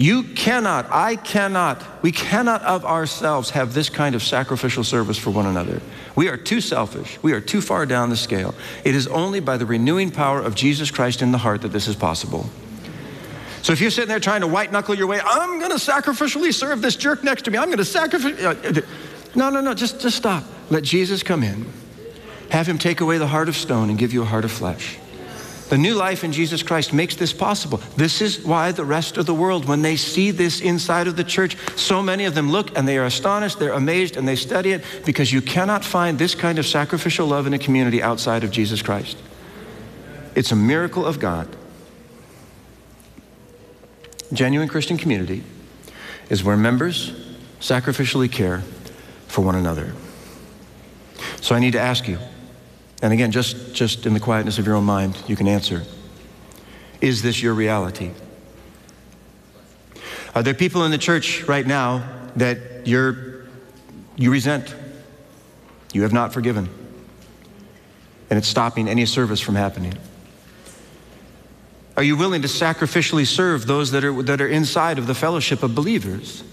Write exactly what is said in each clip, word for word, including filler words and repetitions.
You cannot, I cannot, we cannot of ourselves have this kind of sacrificial service for one another. We are too selfish. We are too far down the scale. It is only by the renewing power of Jesus Christ in the heart that this is possible. So if you're sitting there trying to white knuckle your way, I'm going to sacrificially serve this jerk next to me. I'm going to sacrifice. No, no, no, just, just stop. Let Jesus come in. Have him take away the heart of stone and give you a heart of flesh. The new life in Jesus Christ makes this possible. This is why the rest of the world, when they see this inside of the church, so many of them look and they are astonished, they're amazed, and they study it, because you cannot find this kind of sacrificial love in a community outside of Jesus Christ. It's a miracle of God. Genuine Christian community is where members sacrificially care for one another. So I need to ask you, and again, just, just in the quietness of your own mind, you can answer. Is this your reality? Are there people in the church right now that you're, you resent, you have not forgiven, and it's stopping any service from happening? Are you willing to sacrificially serve those that are, that are inside of the fellowship of believers?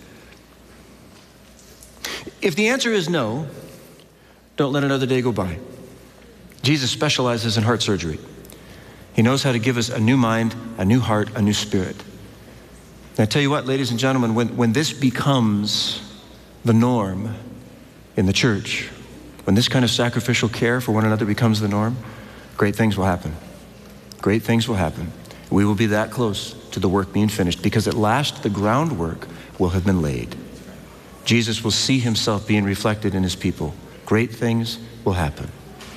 If the answer is no, don't let another day go by. Jesus specializes in heart surgery. He knows how to give us a new mind, a new heart, a new spirit. And I tell you what, ladies and gentlemen, when, when this becomes the norm in the church, when this kind of sacrificial care for one another becomes the norm, great things will happen. Great things will happen. We will be that close to the work being finished, because at last the groundwork will have been laid. Jesus will see himself being reflected in his people. Great things will happen.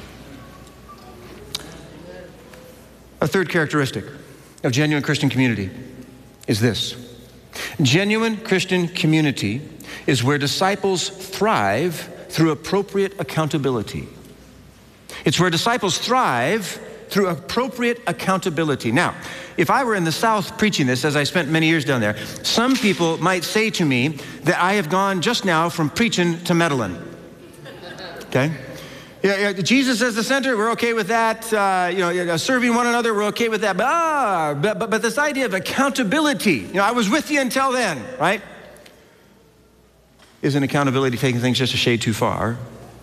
A third characteristic of genuine Christian community is this. Genuine Christian community is where disciples thrive through appropriate accountability. It's where disciples thrive through appropriate accountability. Now, if I were in the South preaching this, as I spent many years down there, some people might say to me that I have gone just now from preaching to meddling. Okay? Yeah, yeah, Jesus as the center, we're okay with that. Uh, you know, serving one another, we're okay with that. But, ah, but, but, but this idea of accountability, you know, I was with you until then, right? Isn't accountability taking things just a shade too far?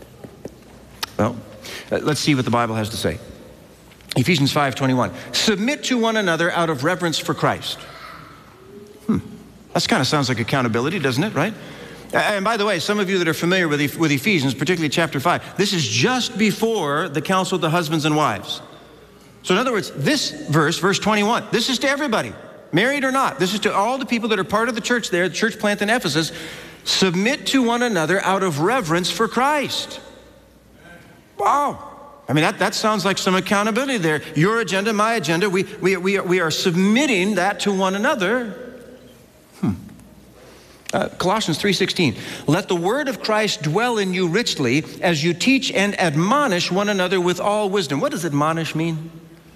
Well, let's see what the Bible has to say. Ephesians five twenty-one. Submit to one another out of reverence for Christ. Hmm. That kind of sounds like accountability, doesn't it, right? And by the way, some of you that are familiar with, with Ephesians, particularly chapter five, this is just before the council of the husbands and wives. So in other words, this verse, verse twenty-one, this is to everybody, married or not. This is to all the people that are part of the church there, the church plant in Ephesus. Submit to one another out of reverence for Christ. Wow. I mean, that, that sounds like some accountability there. Your agenda, my agenda, we, we, we, are, we are submitting that to one another. Hmm. Uh, Colossians three sixteen, let the word of Christ dwell in you richly as you teach and admonish one another with all wisdom. What does admonish mean?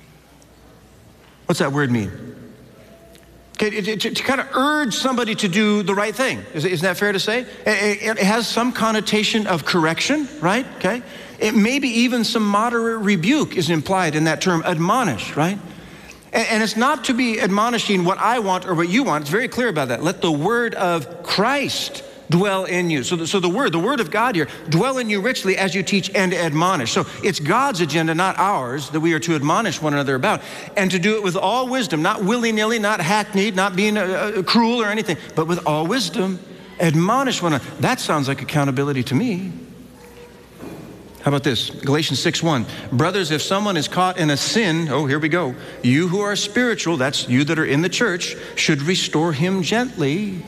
What's that word mean? Okay, to, to, to kind of urge somebody to do the right thing. Is, isn't that fair to say? It, it has some connotation of correction, right? Okay. It maybe even some moderate rebuke is implied in that term, admonish, right? And, and it's not to be admonishing what I want or what you want. It's very clear about that. Let the word of Christ dwell in you. So the, so the word, the word of God here, dwell in you richly as you teach and admonish. So it's God's agenda, not ours, that we are to admonish one another about. And to do it with all wisdom, not willy-nilly, not hackneyed, not being uh, uh, cruel or anything, but with all wisdom, admonish one another. That sounds like accountability to me. How about this? Galatians six one. Brothers, if someone is caught in a sin, oh, here we go. You who are spiritual, that's you that are in the church, should restore him gently.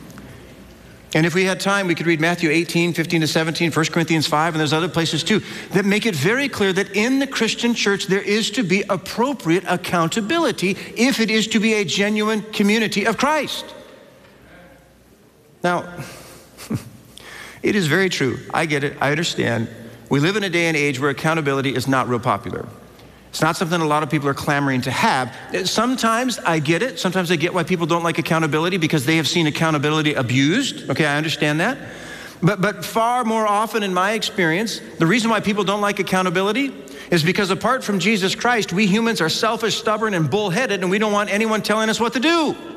And if we had time, we could read Matthew eighteen, fifteen to seventeen, First Corinthians five, and there's other places too, that make it very clear that in the Christian church, there is to be appropriate accountability if it is to be a genuine community of Christ. Now, it is very true. I get it. I understand. We live in a day and age where accountability is not real popular. It's not something a lot of people are clamoring to have. Sometimes I get it. Sometimes I get why people don't like accountability, because they have seen accountability abused. Okay, I understand that. But, but far more often in my experience, the reason why people don't like accountability is because apart from Jesus Christ, we humans are selfish, stubborn, and bullheaded, and we don't want anyone telling us what to do.